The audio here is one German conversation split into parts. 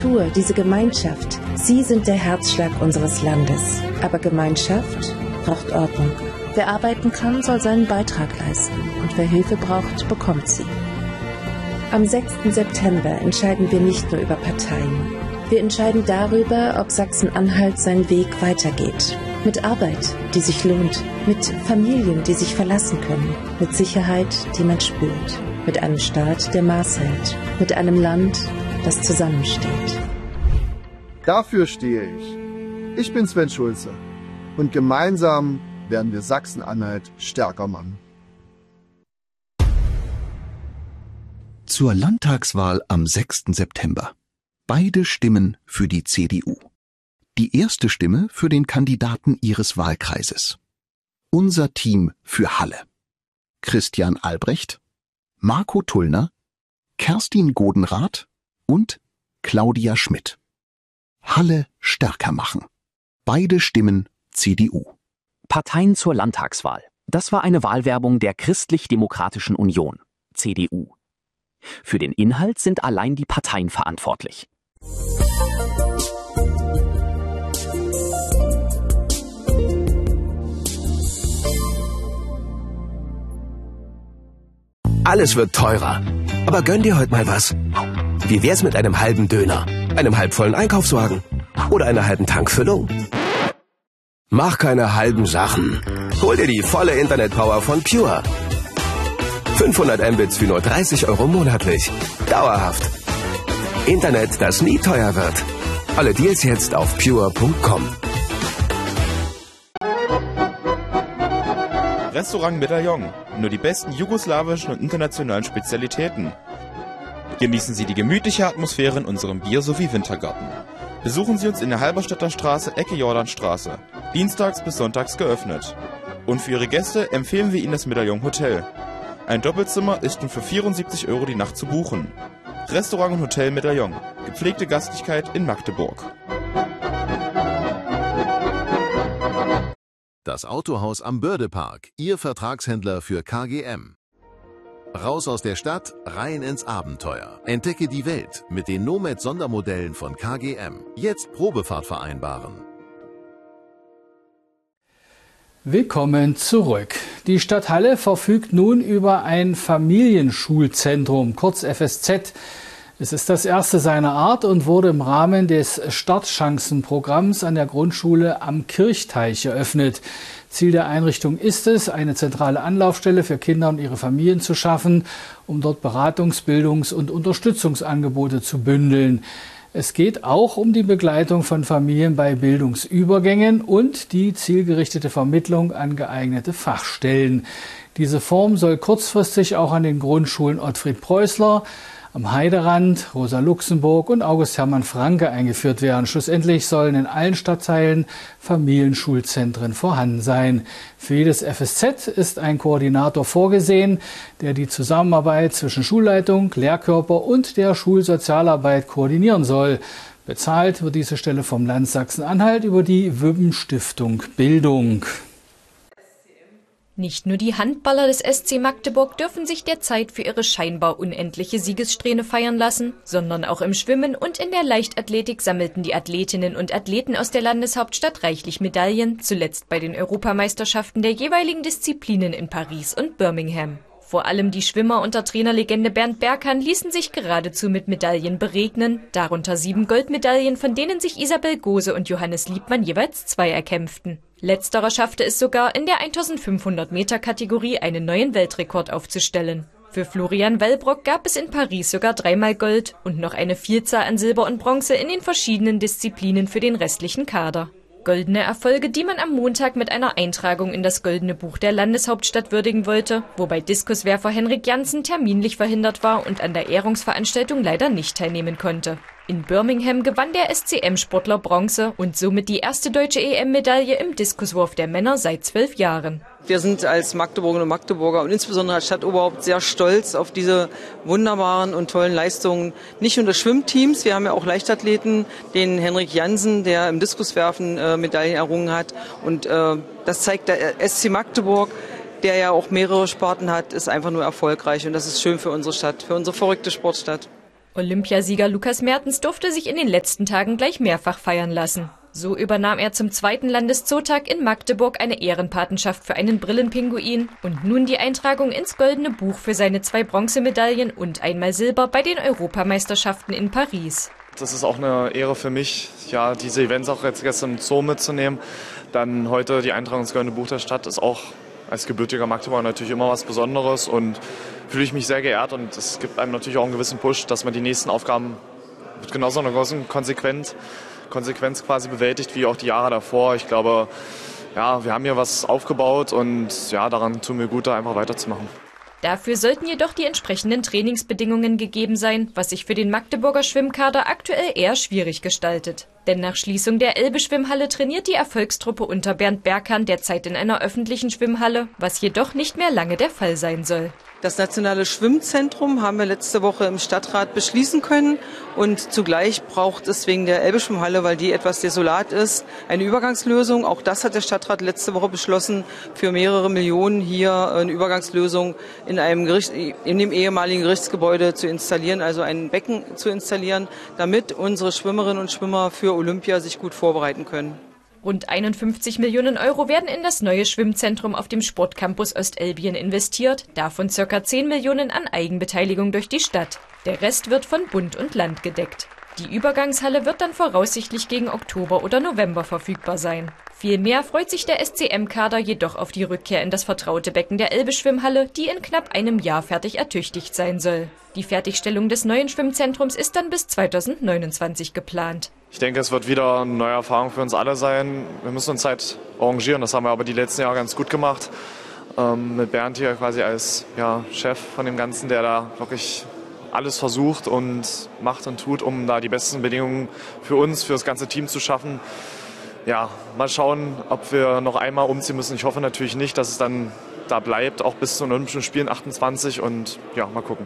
Diese Gemeinschaft, sie sind der Herzschlag unseres Landes. Aber Gemeinschaft braucht Ordnung. Wer arbeiten kann, soll seinen Beitrag leisten. Und wer Hilfe braucht, bekommt sie. Am 6. September entscheiden wir nicht nur über Parteien. Wir entscheiden darüber, ob Sachsen-Anhalt seinen Weg weitergeht. Mit Arbeit, die sich lohnt. Mit Familien, die sich verlassen können. Mit Sicherheit, die man spürt. Mit einem Staat, der Maß hält. Mit einem Land, das zusammensteht. Dafür stehe ich. Ich bin Sven Schulze. Und gemeinsam werden wir Sachsen-Anhalt stärker machen. Zur Landtagswahl am 6. September. Beide Stimmen für die CDU. Die erste Stimme für den Kandidaten ihres Wahlkreises. Unser Team für Halle. Christian Albrecht, Marco Tullner, Kerstin Godenrath und Claudia Schmidt. Halle stärker machen. Beide Stimmen CDU. Parteien zur Landtagswahl. Das war eine Wahlwerbung der Christlich-Demokratischen Union, CDU. Für den Inhalt sind allein die Parteien verantwortlich. Alles wird teurer. Aber gönn dir heute mal was. Wie wär's mit einem halben Döner, einem halbvollen Einkaufswagen oder einer halben Tankfüllung? Mach keine halben Sachen. Hol dir die volle Internetpower von Pure. 500 Mbits für nur 30 € monatlich. Dauerhaft. Internet, das nie teuer wird. Alle Deals jetzt auf pure.com. Restaurant Medaillon. Nur die besten jugoslawischen und internationalen Spezialitäten. Genießen Sie die gemütliche Atmosphäre in unserem Bier- sowie Wintergarten. Besuchen Sie uns in der Halberstädter Straße, Ecke Jordanstraße. Dienstags bis sonntags geöffnet. Und für Ihre Gäste empfehlen wir Ihnen das Medaillon Hotel. Ein Doppelzimmer ist nun für 74 € die Nacht zu buchen. Restaurant und Hotel Medaillon. Gepflegte Gastlichkeit in Magdeburg. Das Autohaus am Bördepark, Ihr Vertragshändler für KGM. Raus aus der Stadt, rein ins Abenteuer. Entdecke die Welt mit den Nomad-Sondermodellen von KGM. Jetzt Probefahrt vereinbaren. Willkommen zurück. Die Stadt Halle verfügt nun über ein Familienschulzentrum, kurz FSZ. Es ist das erste seiner Art und wurde im Rahmen des Startchancenprogramms an der Grundschule am Kirchteich eröffnet. Ziel der Einrichtung ist es, eine zentrale Anlaufstelle für Kinder und ihre Familien zu schaffen, um dort Beratungs-, Bildungs- und Unterstützungsangebote zu bündeln. Es geht auch um die Begleitung von Familien bei Bildungsübergängen und die zielgerichtete Vermittlung an geeignete Fachstellen. Diese Form soll kurzfristig auch an den Grundschulen Ottfried Preußler, am Heiderand, Rosa Luxemburg und August Hermann Franke eingeführt werden. Schlussendlich sollen in allen Stadtteilen Familienschulzentren vorhanden sein. Für jedes FSZ ist ein Koordinator vorgesehen, der die Zusammenarbeit zwischen Schulleitung, Lehrkörper und der Schulsozialarbeit koordinieren soll. Bezahlt wird diese Stelle vom Land Sachsen-Anhalt über die Wübben-Stiftung Bildung. Nicht nur die Handballer des SC Magdeburg dürfen sich derzeit für ihre scheinbar unendliche Siegessträhne feiern lassen, sondern auch im Schwimmen und in der Leichtathletik sammelten die Athletinnen und Athleten aus der Landeshauptstadt reichlich Medaillen, zuletzt bei den Europameisterschaften der jeweiligen Disziplinen in Paris und Birmingham. Vor allem die Schwimmer unter Trainerlegende Bernd Berghahn ließen sich geradezu mit Medaillen beregnen, darunter 7 Goldmedaillen, von denen sich Isabel Gose und Johannes Liebmann jeweils 2 erkämpften. Letzterer schaffte es sogar, in der 1500-Meter-Kategorie einen neuen Weltrekord aufzustellen. Für Florian Wellbrock gab es in Paris sogar 3-mal Gold und noch eine Vielzahl an Silber und Bronze in den verschiedenen Disziplinen für den restlichen Kader. Goldene Erfolge, die man am Montag mit einer Eintragung in das Goldene Buch der Landeshauptstadt würdigen wollte, wobei Diskuswerfer Henrik Janssen terminlich verhindert war und an der Ehrungsveranstaltung leider nicht teilnehmen konnte. In Birmingham gewann der SCM-Sportler Bronze und somit die erste deutsche EM-Medaille im Diskuswurf der Männer seit 12 Jahren. Wir sind als Magdeburgerinnen und Magdeburger und insbesondere als Stadtoberhaupt sehr stolz auf diese wunderbaren und tollen Leistungen. Nicht nur des Schwimmteams, wir haben ja auch Leichtathleten, den Henrik Janssen, der im Diskuswerfen Medaillen errungen hat. Und das zeigt der SC Magdeburg, der ja auch mehrere Sparten hat, ist einfach nur erfolgreich. Und das ist schön für unsere Stadt, für unsere verrückte Sportstadt. Olympiasieger Lukas Mertens durfte sich in den letzten Tagen gleich mehrfach feiern lassen. So übernahm er zum 2. Landeszootag in Magdeburg eine Ehrenpatenschaft für einen Brillenpinguin und nun die Eintragung ins Goldene Buch für seine 2 Bronzemedaillen und einmal Silber bei den Europameisterschaften in Paris. Das ist auch eine Ehre für mich, ja, diese Events auch jetzt gestern im Zoo mitzunehmen. Dann heute die Eintragung ins Goldene Buch der Stadt ist auch als gebürtiger Magdeburger natürlich immer was Besonderes und fühle ich mich sehr geehrt und es gibt einem natürlich auch einen gewissen Push, dass man die nächsten Aufgaben mit genauso einer großen Konsequenz quasi bewältigt wie auch die Jahre davor. Ich glaube, ja, wir haben hier was aufgebaut und ja, daran tun wir gut, da einfach weiterzumachen. Dafür sollten jedoch die entsprechenden Trainingsbedingungen gegeben sein, was sich für den Magdeburger Schwimmkader aktuell eher schwierig gestaltet. Denn nach Schließung der Elbe-Schwimmhalle trainiert die Erfolgstruppe unter Bernd Berghahn derzeit in einer öffentlichen Schwimmhalle, was jedoch nicht mehr lange der Fall sein soll. Das Nationale Schwimmzentrum haben wir letzte Woche im Stadtrat beschließen können und zugleich braucht es wegen der Elbe-Schwimmhalle, weil die etwas desolat ist, eine Übergangslösung. Auch das hat der Stadtrat letzte Woche beschlossen, für mehrere Millionen hier eine Übergangslösung in dem ehemaligen Gerichtsgebäude zu installieren, also ein Becken zu installieren, damit unsere Schwimmerinnen und Schwimmer für Olympia sich gut vorbereiten können. Rund 51 Millionen Euro werden in das neue Schwimmzentrum auf dem Sportcampus Ostelbien investiert, davon ca. 10 Millionen an Eigenbeteiligung durch die Stadt. Der Rest wird von Bund und Land gedeckt. Die Übergangshalle wird dann voraussichtlich gegen Oktober oder November verfügbar sein. Vielmehr freut sich der SCM-Kader jedoch auf die Rückkehr in das vertraute Becken der Elbe-Schwimmhalle, die in knapp einem Jahr fertig ertüchtigt sein soll. Die Fertigstellung des neuen Schwimmzentrums ist dann bis 2029 geplant. Ich denke, es wird wieder eine neue Erfahrung für uns alle sein. Wir müssen uns halt arrangieren, das haben wir aber die letzten Jahre ganz gut gemacht. Mit Bernd hier quasi als Chef von dem Ganzen, der da wirklich alles versucht und macht und tut, um da die besten Bedingungen für uns, für das ganze Team zu schaffen. Ja, mal schauen, ob wir noch einmal umziehen müssen. Ich hoffe natürlich nicht, dass es dann da bleibt, auch bis zu den Olympischen Spielen 28 und ja, mal gucken.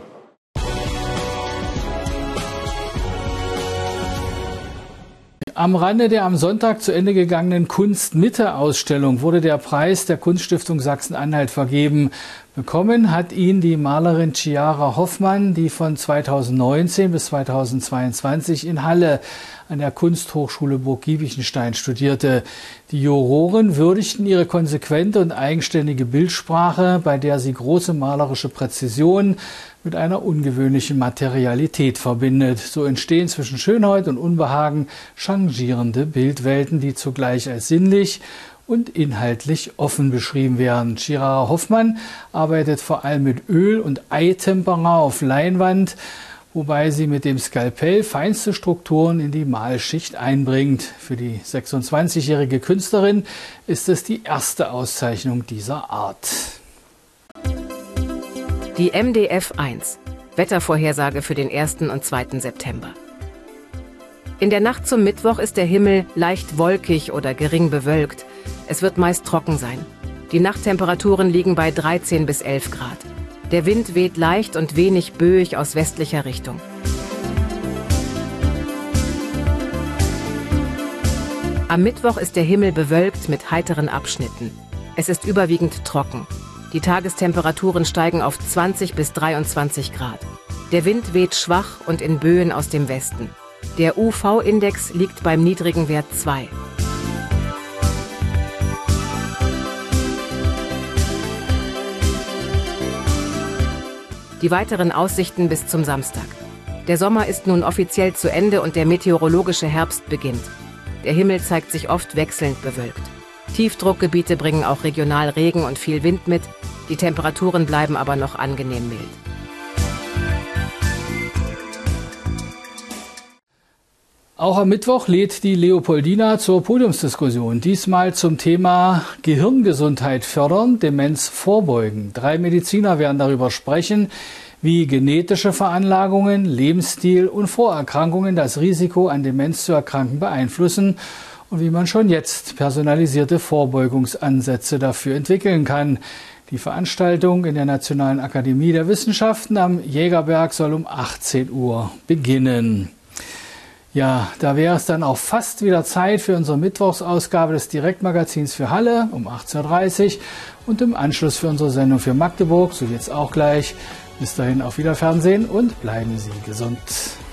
Am Rande der am Sonntag zu Ende gegangenen Kunst-Mitte-Ausstellung wurde der Preis der Kunststiftung Sachsen-Anhalt vergeben. Bekommen hat ihn die Malerin Chiara Hoffmann, die von 2019 bis 2022 in Halle an der Kunsthochschule Burg-Giebichenstein studierte. Die Juroren würdigten ihre konsequente und eigenständige Bildsprache, bei der sie große malerische Präzision mit einer ungewöhnlichen Materialität verbindet. So entstehen zwischen Schönheit und Unbehagen changierende Bildwelten, die zugleich als sinnlich und inhaltlich offen beschrieben werden. Chiara Hoffmann arbeitet vor allem mit Öl- und Eitempera auf Leinwand, wobei sie mit dem Skalpell feinste Strukturen in die Malschicht einbringt. Für die 26-jährige Künstlerin ist es die erste Auszeichnung dieser Art. Die MDF 1. Wettervorhersage für den 1. und 2. September. In der Nacht zum Mittwoch ist der Himmel leicht wolkig oder gering bewölkt. Es wird meist trocken sein. Die Nachttemperaturen liegen bei 13 bis 11 Grad. Der Wind weht leicht und wenig böig aus westlicher Richtung. Am Mittwoch ist der Himmel bewölkt mit heiteren Abschnitten. Es ist überwiegend trocken. Die Tagestemperaturen steigen auf 20 bis 23 Grad. Der Wind weht schwach und in Böen aus dem Westen. Der UV-Index liegt beim niedrigen Wert 2. Die weiteren Aussichten bis zum Samstag. Der Sommer ist nun offiziell zu Ende und der meteorologische Herbst beginnt. Der Himmel zeigt sich oft wechselnd bewölkt. Tiefdruckgebiete bringen auch regional Regen und viel Wind mit. Die Temperaturen bleiben aber noch angenehm mild. Auch am Mittwoch lädt die Leopoldina zur Podiumsdiskussion. Diesmal zum Thema Gehirngesundheit fördern, Demenz vorbeugen. 3 Mediziner werden darüber sprechen, wie genetische Veranlagungen, Lebensstil und Vorerkrankungen das Risiko, an Demenz zu erkranken, beeinflussen und wie man schon jetzt personalisierte Vorbeugungsansätze dafür entwickeln kann. Die Veranstaltung in der Nationalen Akademie der Wissenschaften am Jägerberg soll um 18 Uhr beginnen. Ja, da wäre es dann auch fast wieder Zeit für unsere Mittwochsausgabe des Direktmagazins für Halle um 18:30 Uhr und im Anschluss für unsere Sendung für Magdeburg, so jetzt auch gleich, Bis dahin auf Wiederfernsehen und bleiben Sie gesund.